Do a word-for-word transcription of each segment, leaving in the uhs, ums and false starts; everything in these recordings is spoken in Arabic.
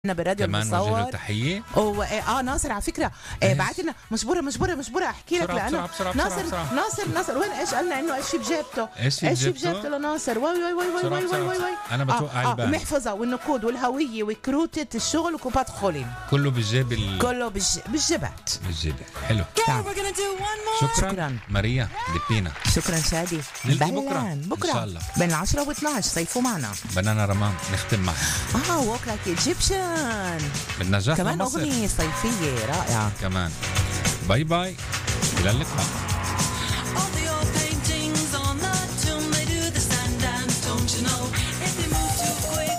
بالراديو كمان وجه له المصور تحية. و... اه ناصر على فكره آه بعت لنا مجبوره مجبوره مجبوره احكي لك بسرعة لانه بسرعة بسرعة ناصر بسرعة. ناصر ناصر وين ايش قالنا انه ايش بجيبته ايش ايش بجيبته؟ بجيبته لناصر واي واي واي واي بسرعة واي بسرعة واي بسرعة. واي أنا بتوقع آه البان. المحفظه والنقود والهويه وكروتة الشغل وكوبات خولين كله بالجيب ال... كله بالج... بالجبات. بالجيب. حلو. تعال. شكرا, شكراً. ماريا دبينا. شكرا شادي. نلتقي بكرة. بلان. بكره إن شاء الله. بين العشرة واثناعش صيفوا معنا. بنانا رمان نختم معها. اه ووك لايك ايجيبشن بالنجاح كمان لمصر. اغنيه صيفيه رائعه. كمان. باي باي. إلى اللقاء. All the old paintings on the tomb, they do the stand dance, don't you know? If they move too quick.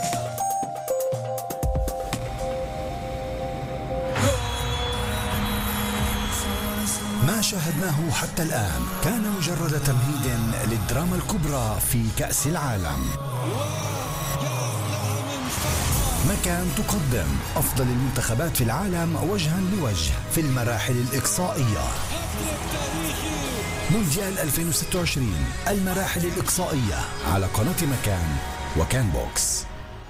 ما شاهدناه حتى الآن كان مجرد تمهيد للدراما الكبرى في كأس العالم. مكان تقدم أفضل المنتخبات في العالم وجها لوجه في المراحل الإقصائية. مونديال ألفين وستة وعشرين المراحل الإقصائية على قناة مكان وكان بوكس.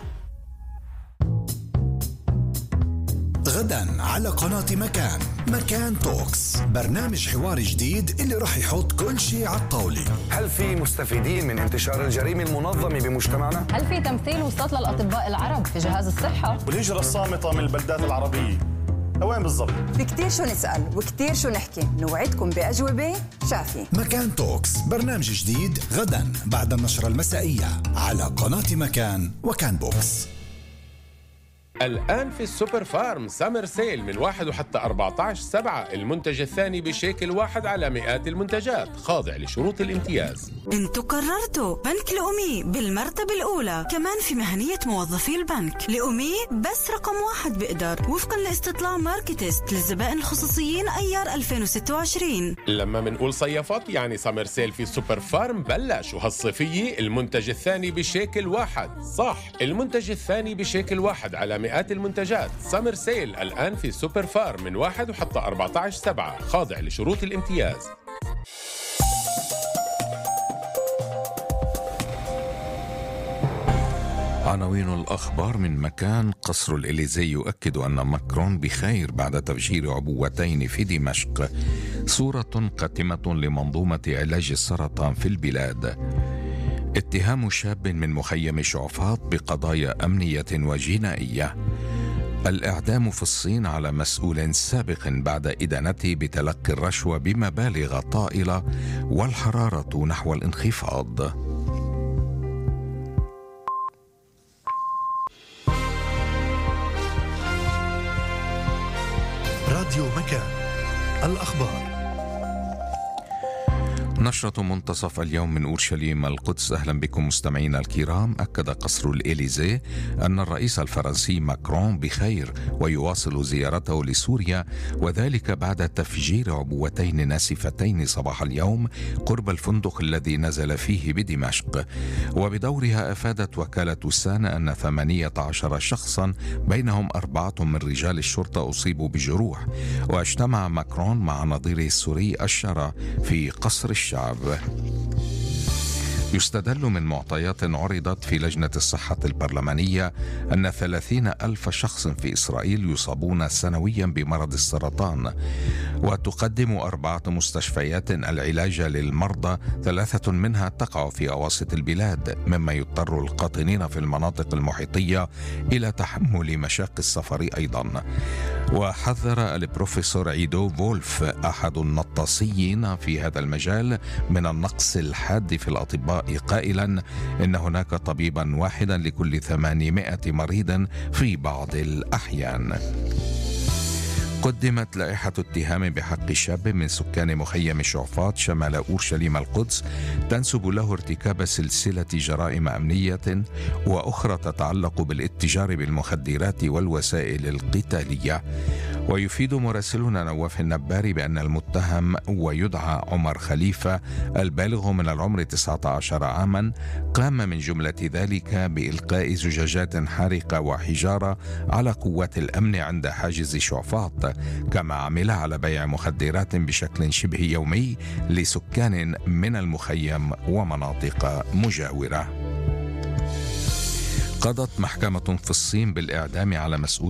غدا على قناة مكان مكان توكس، برنامج حواري جديد اللي راح يحط كل شيء على الطاولة. هل في مستفيدين من انتشار الجريمة المنظمة بمجتمعنا؟ هل في تمثيل وصلت للأطباء العرب في جهاز الصحة؟ والهجرة الصامتة من البلدات العربية لوين بالضبط؟ في كتير شو نسأل وكتير شو نحكي، نوعدكم بأجوبة شافية. مكان توكس برنامج جديد غدا بعد النشرة المسائية على قناة مكان وكان بوكس. الآن في السوبر فارم سامر سيل من واحد وحتى أربعة عشر سبعة، المنتج الثاني بشيكل واحد على مئات المنتجات، خاضع لشروط الامتياز. انتوا قررتوا بنك لأمي بالمرتبة الأولى، كمان في مهنية موظفي البنك. لأمي بس رقم واحد بقدر وفقا لاستطلاع ماركتست للزبائن الخصوصيين أيار ألفين وستة وعشرين. لما منقول صيفت يعني سامر سيل في السوبر فارم بلش، وهالصيفية المنتج الثاني بشيكل واحد. صح، المنتج الثاني بشيكل واحد على مئات المنتجات. سامر سيل الآن في سوبر فارم من واحد وحتى أربعة عشر سبعة، خاضع لشروط الامتياز. عناوين الأخبار من مكان. قصر الإليزي يؤكد أن ماكرون بخير بعد تفجير عبوتين في دمشق. صورة قاتمة لمنظومة علاج السرطان في البلاد. اتهام شاب من مخيم شعفاط بقضايا أمنية وجنائية. الإعدام في الصين على مسؤول سابق بعد إدانته بتلقي الرشوة بمبالغ طائلة، والحرارة نحو الانخفاض. راديو مكان الأخبار. نشرة منتصف اليوم من أورشليم القدس. أهلا بكم مستمعينا الكرام. أكد قصر الإليزيه أن الرئيس الفرنسي ماكرون بخير ويواصل زيارته لسوريا، وذلك بعد تفجير عبوتين ناسفتين صباح اليوم قرب الفندق الذي نزل فيه بدمشق. وبدورها أفادت وكالة سانا أن ثمانية عشر شخصا بينهم أربعة من رجال الشرطة أصيبوا بجروح. واجتمع ماكرون مع نظيره السوري الشرع في قصر الشعب. يستدل من معطيات عرضت في لجنة الصحة البرلمانية أن ثلاثين ألف شخص في إسرائيل يصابون سنويا بمرض السرطان، وتقدم أربعة مستشفيات العلاج للمرضى، ثلاثة منها تقع في أواسط البلاد، مما يضطر القاطنين في المناطق المحيطية إلى تحمل مشاق السفر أيضا. وحذر البروفيسور عيدو فولف أحد النطاسيين في هذا المجال من النقص الحاد في الأطباء، قائلا إن هناك طبيبا واحدا لكل ثمانمائة مريض في بعض الأحيان. قدمت لائحة اتهام بحق شاب من سكان مخيم شعفاط شمال أورشليم القدس تنسب له ارتكاب سلسلة جرائم أمنية وأخرى تتعلق بالاتجار بالمخدرات والوسائل القتالية. ويفيد مراسلنا نواف النباري بأن المتهم ويدعى عمر خليفة البالغ من العمر تسعة عشر عاما قام من جملة ذلك بإلقاء زجاجات حارقة وحجارة على قوات الأمن عند حاجز شعفاط، كما عمل على بيع مخدرات بشكل شبه يومي لسكان من المخيم ومناطق مجاورة. قضت محكمة في الصين بالإعدام على مسؤول